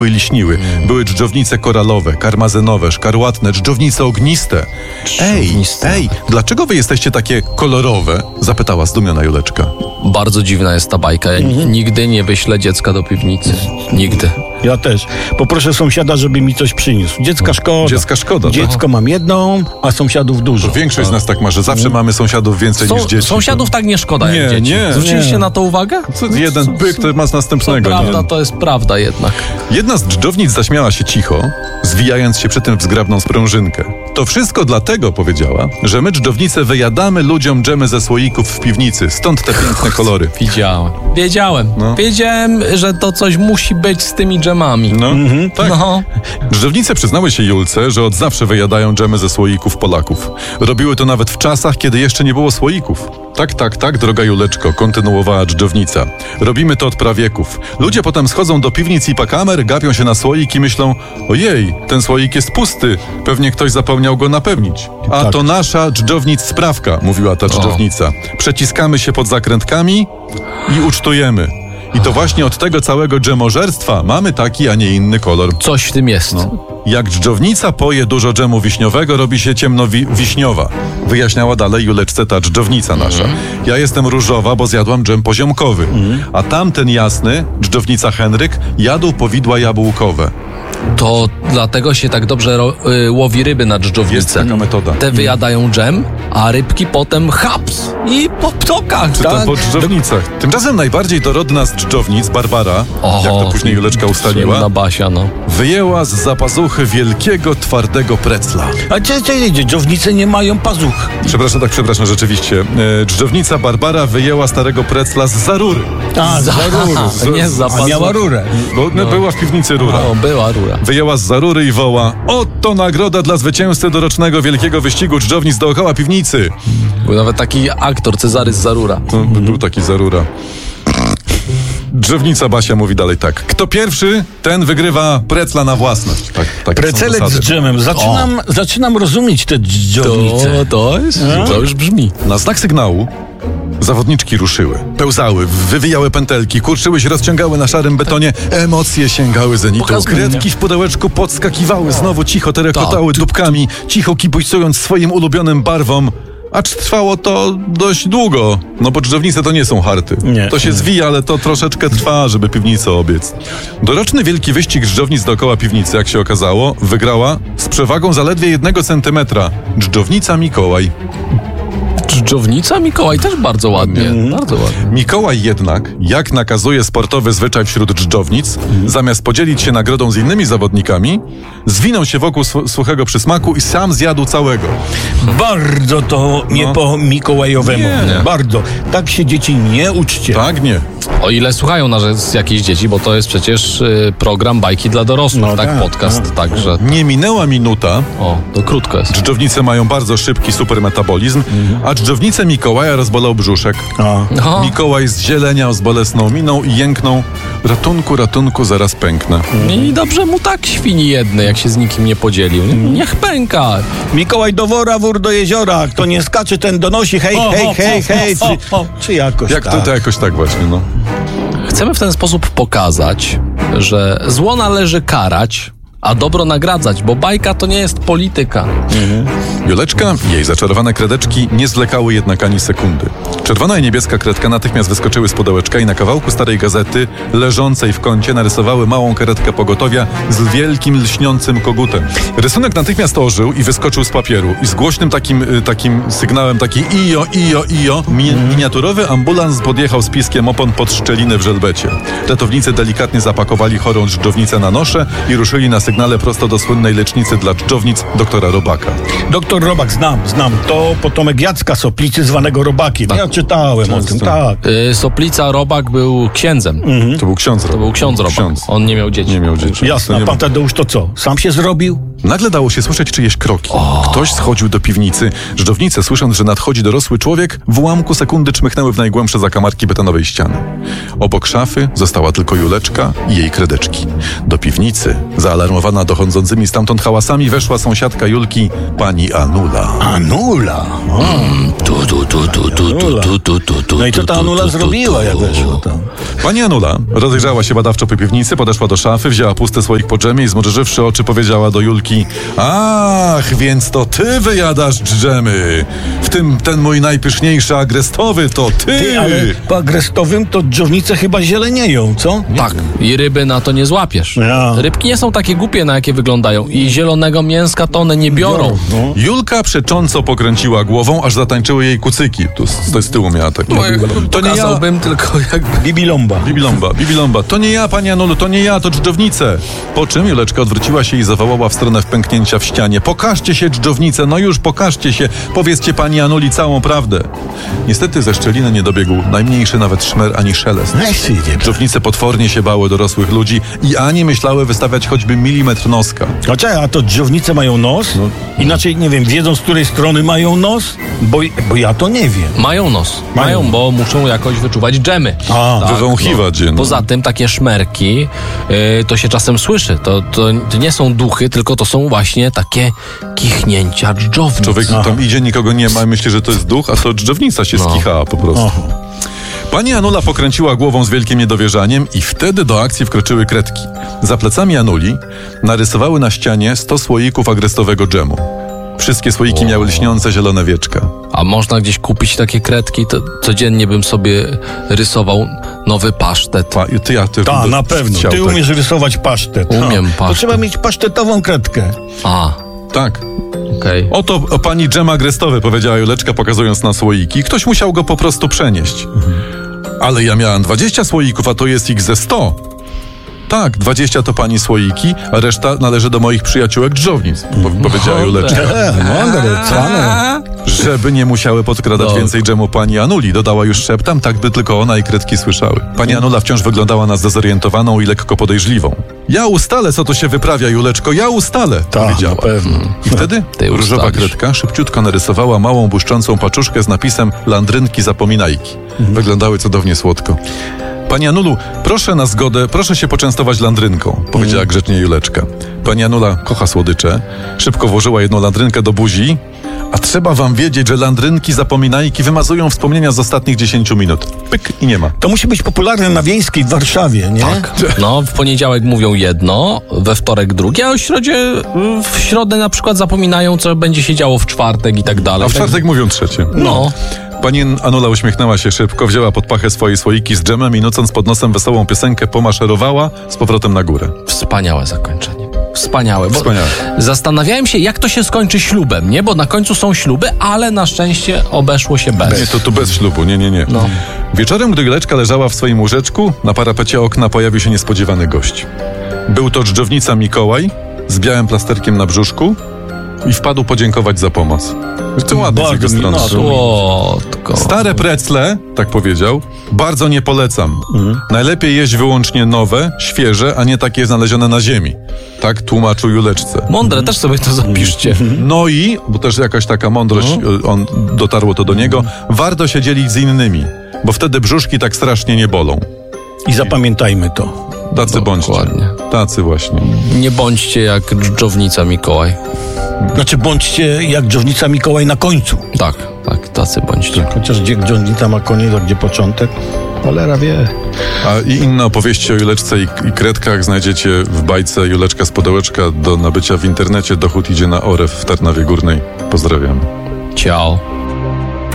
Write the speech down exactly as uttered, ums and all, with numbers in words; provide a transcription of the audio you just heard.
i liśniły. Były dżdżownice koralowe, karmazynowe, szkarłatne, dżdżownice ogniste. Ej, ej, dlaczego wy jesteście takie kolorowe? Zapytała zdumiona Juleczka. Bardzo dziwna jest ta bajka. Ja mhm. nigdy nie wyślę dziecka do piwnicy. Nigdy. Ja też. Poproszę sąsiada, żeby mi coś przyniósł. Dziecka szkoda. Dziecka szkoda. Dziecko tak? mam jedną, a sąsiadów dużo. To większość z nas tak ma, że zawsze Mhm. mamy sąsiadów więcej Są, niż dzieci. Sąsiadów tak nie szkoda Nie, jak dzieci. nie. Zwróciliście Nie. na to uwagę? Co, jeden byk to ma z następnego. To prawda, nie? to jest prawda jednak. Jedna z dżdżownic zaśmiała się cicho, zwijając się przy tym w zgrabną sprężynkę. To wszystko dlatego, powiedziała, że my dżdżownice wyjadamy ludziom dżemy ze słoików w piwnicy, stąd te piękne kolory. Widziałem. Wiedziałem. No. Wiedziałem, że to coś musi być z tymi dżemami. No, Mhm. tak. No. Dżdżownice przyznały się Julce, że od zawsze wyjadają dżemy ze słoików Polaków. Robiły to nawet w czasach, kiedy jeszcze nie było słoików. Tak, tak, tak, droga Juleczko, kontynuowała dżdżownica. Robimy to od prawieków. Ludzie potem schodzą do piwnic i pakamer, gapią się na słoik i myślą: ojej, ten słoik jest pusty, pewnie ktoś zapomniał go napełnić. A Tak. to nasza dżdżownic sprawka, mówiła ta dżdżownica. Przeciskamy się pod zakrętkami i ucztujemy. I to właśnie od tego całego dżemożerstwa mamy taki, a nie inny kolor. Coś w tym jest. No. Jak dżdżownica poje dużo dżemu wiśniowego, robi się ciemno-wiśniowa. Wyjaśniała dalej Juleczce ta dżdżownica nasza. Ja jestem różowa, bo zjadłam dżem poziomkowy. A tamten jasny, dżdżownica Henryk, jadł powidła jabłkowe. To dlatego się tak dobrze ro, y, łowi ryby na Jest dżdżownicę. taka metoda. Te wyjadają dżem, a rybki potem haps i po ptokach. Czy to tak? po dżdżownicach. Tymczasem najbardziej dorodna z dżdżownic, Barbara, Oho, jak to później Juleczka ustaliła, Na Basia, no. wyjęła z zapazuchy wielkiego, twardego precla. A cze, cze, dżdżownice nie mają pazuch. Przepraszam, tak przepraszam, rzeczywiście. E, dżdżownica Barbara wyjęła starego precla z zarury. A, za rurę. Nie za A miała rurę. Bo no. była w piwnicy rura. O, była rura. Wyjęła z zarury i woła: oto nagroda dla zwycięzcy dorocznego wielkiego wyścigu dżdżownic dookoła piwnicy. Był nawet taki aktor, Cezary Zarura. No, by był taki zarura. Dżdżownica Basia mówi dalej tak: kto pierwszy, ten wygrywa precla na własność. Tak, tak Precelek z dżemem. Zaczynam, zaczynam rozumieć te dżdżownice. To, to jest, to już brzmi. Na znak sygnału zawodniczki ruszyły, pełzały, wywijały pętelki, kurczyły się, rozciągały na szarym betonie, emocje sięgały zenitu. Pokaz- Kredki w pudełeczku podskakiwały, znowu cicho terekotały Tak. dupkami, cicho kibucując swoim ulubionym barwom. Acz trwało to dość długo, no bo dżdżownice to nie są harty. Nie. To się zwija, ale to troszeczkę trwa, żeby piwnicę obiec. Doroczny wielki wyścig dżdżownic dookoła piwnicy, jak się okazało, wygrała z przewagą zaledwie jednego centymetra dżdżownica Mikołaj. Dżdżownica Mikołaj też bardzo ładnie. Bardzo ładnie. Mikołaj jednak, jak nakazuje sportowy zwyczaj wśród dżdżownic, zamiast podzielić się nagrodą z innymi zawodnikami, zwinął się wokół sw- suchego przysmaku i sam zjadł całego. Bardzo to nie No. po mikołajowemu. Nie. Bardzo. Tak się dzieci nie uczcie. Tak, nie. O ile słuchają nas jakieś dzieci, bo to jest przecież y, program bajki dla dorosłych, No tak? tak, Podcast, no. także... Nie minęła minuta. O, to krótko jest. Dżdżownice mają bardzo szybki supermetabolizm, a dżdżownicę Mikołaja rozbolał brzuszek. A. No. Mikołaj zzieleniał z bolesną miną i jęknął: ratunku, ratunku, zaraz pęknę. I dobrze mu tak świni jedne, jak się z nikim nie podzielił. Niech pęka. Mikołaj do wora, wór do jeziora. Kto nie skacze, ten donosi. Hej, O, hej, o, hej, o, hej. o, Czy, o. czy jakoś Jak tak? to, to jakoś tak właśnie, no. Chcemy w ten sposób pokazać, że zło należy karać, a dobro nagradzać, bo bajka to nie jest polityka. Juleczka i jej zaczarowane kredeczki nie zwlekały jednak ani sekundy. Czerwona i niebieska kredka natychmiast wyskoczyły z pudełeczka i na kawałku starej gazety, leżącej w kącie, narysowały małą karetkę pogotowia z wielkim, lśniącym kogutem. Rysunek natychmiast ożył i wyskoczył z papieru. I z głośnym takim, y, takim sygnałem, taki ijo, ijo, ijo, mi, miniaturowy ambulans podjechał z piskiem opon pod szczelinę w żelbecie. Ratownicy delikatnie zapakowali chorą dżdżownicę na nosze i ruszyli na sygnale prosto do słynnej lecznicy dla dżdżownic doktora Robaka. Doktor Robak, znam, znam. To potomek Jacka Soplicy, zwanego Robakiem. Ja czytałem o Często. tym, tak. Y, Soplica Robak był księdzem. To był ksiądz Robak. To był ksiądz Robak. Ksiądz. On nie miał dzieci. Nie miał dzieci. Jasne, To a nie pan był- Tadeusz to co? Sam się zrobił? Nagle dało się słyszeć czyjeś kroki. Ktoś schodził do piwnicy. Żdżownice, słysząc, że nadchodzi dorosły człowiek, w ułamku sekundy czmychnęły w najgłębsze zakamarki betonowej ściany. Obok szafy została tylko Juleczka i jej kredeczki. Do piwnicy, zaalarmowana dochodzącymi stamtąd hałasami, weszła sąsiadka Julki, pani Anula. Anula. O. Tu, tu, tu, tu, tu, tu, tu, tu, tu, tu, No i co ta tu, Anula tu, zrobiła, tu, jak tu. weszła tam? Pani Anula rozejrzała się badawczo po piwnicy, podeszła do szafy, wzięła pusty słoik po dżemie i zmrużywszy oczy powiedziała do Julki: ach, więc to ty wyjadasz dżemy. W tym ten mój najpyszniejszy agrestowy to ty. Ty, ale po agrestowym to dżownice chyba zielenieją, co? Tak, i ryby na to nie złapiesz. Ja. Rybki nie są takie głupie, na jakie wyglądają. I zielonego mięska to one nie biorą. No. Julka przecząco pokręciła głową, aż zatańczyły jej kucyki. Tu z, z tyłu miała takie. No, To nie ja. pokazałbym tylko jakby... Bibilomba. Bibilomba, bibilomba. To nie ja, pani Anulu, to nie ja, to dżdżownice. Po czym Juleczka odwróciła się i zawołała w stronę wpęknięcia w ścianie: pokażcie się, dżdżownice, no już pokażcie się. Powiedzcie pani Anuli całą prawdę. Niestety ze szczeliny nie dobiegł najmniejszy nawet szmer ani szelest. Weź idzie. Dżdżownice potwornie się bały dorosłych ludzi i ani myślały wystawiać choćby milimetr noska. A czekaj, a to dżownice mają nos? Inaczej, nie wiem, wiedzą, z której strony mają nos? Bo, bo ja to nie wiem. Mają nos. Mają. Mają, bo muszą jakoś wyczuwać dżemy. A, wywąchiwać je, no. Poza tym takie szmerki, yy, to się czasem słyszy. To, to, to nie są duchy, tylko to są właśnie takie kichnięcia dżdżownic. Człowiek tam idzie, nikogo nie ma, myśli, że to jest duch, a to dżdżownica się No. skichała po prostu. Oho. Pani Anula pokręciła głową z wielkim niedowierzaniem i wtedy do akcji wkroczyły kredki. Za plecami Anuli narysowały na ścianie sto słoików agrestowego dżemu. Wszystkie słoiki miały lśniące zielone wieczka. A można gdzieś kupić takie kredki? To codziennie bym sobie rysował nowy pasztet. Pa, ty, ja, ty, Ta, do- na pewno. chciał, Ty tak. umiesz rysować pasztet. Umiem To pasztet. trzeba mieć pasztetową kredkę. A, Tak. okej. Oto o, pani dżem agrestowy, powiedziała Juleczka, pokazując na słoiki. Ktoś musiał go po prostu przenieść. Ale ja miałam dwadzieścia słoików, a to jest ich ze sto. Tak, dwadzieścia to pani słoiki, a reszta należy do moich przyjaciółek dżdżownic, po, powiedziała Juleczka. E, mądre, cwane. Żeby nie musiały podkradać No. więcej dżemu pani Anuli, dodała już szeptem, tak by tylko ona i kredki słyszały. Pani Anula wciąż wyglądała na zdezorientowaną i lekko podejrzliwą. Ja ustalę, co to się wyprawia, Juleczko, ja ustalę, Tak, powiedziała. na pewno. I wtedy Ty różowa ustalisz. kredka szybciutko narysowała małą, błyszczącą paczuszkę z napisem Landrynki zapominajki. Wyglądały cudownie słodko. Pani Anulu, proszę na zgodę, proszę się poczęstować landrynką, powiedziała grzecznie Juleczka. Pani Anula kocha słodycze, szybko włożyła jedną landrynkę do buzi, a trzeba wam wiedzieć, że landrynki zapominajki wymazują wspomnienia z ostatnich dziesięciu minut. Pyk i nie ma. To musi być popularne na Wiejskiej w Warszawie, nie? Tak. No, w poniedziałek mówią jedno, we wtorek drugie, a o środzie, w środę na przykład zapominają, co będzie się działo w czwartek i tak dalej. A w czwartek mówią trzecie. No. Pani Anula uśmiechnęła się szybko, wzięła pod pachę swoje słoiki z dżemem i nucąc pod nosem wesołą piosenkę pomaszerowała z powrotem na górę. Wspaniałe zakończenie. Wspaniałe. Bo Wspaniałe. Zastanawiałem się, jak to się skończy ślubem, nie? Bo na końcu są śluby, ale na szczęście obeszło się bez. Nie, to tu bez ślubu, nie, nie, nie. No. Wieczorem, gdy Juleczka leżała w swoim łóżeczku, na parapecie okna pojawił się niespodziewany gość. Był to dżdżownica Mikołaj z białym plasterkiem na brzuszku i wpadł podziękować za pomoc. To ładnie z Bardzo jego strony. miło. Słodko. Stare precle, tak powiedział, bardzo nie polecam. Mhm. Najlepiej jeść wyłącznie nowe, świeże, a nie takie znalezione na ziemi. Tak tłumaczył Juleczce. Mądre, też sobie to zapiszcie. No i, bo też jakaś taka mądrość, Mhm. y, on dotarło to do niego, warto się dzielić z innymi, bo wtedy brzuszki tak strasznie nie bolą. I zapamiętajmy to. Tacy bądźcie. Dokładnie. Tacy właśnie. Nie bądźcie jak dżdżownica Mikołaj. Znaczy bądźcie jak dżownica Mikołaj na końcu. Tak, tak, tacy bądźcie. Chociaż gdzie dżownica ma koniec, a gdzie początek? Cholera wie. A i inne opowieści o Juleczce i, i kredkach znajdziecie w bajce Juleczka z Pudełeczka do nabycia w internecie. Dochód idzie na Orew w Tarnowie Górnej. Pozdrawiam. Ciao.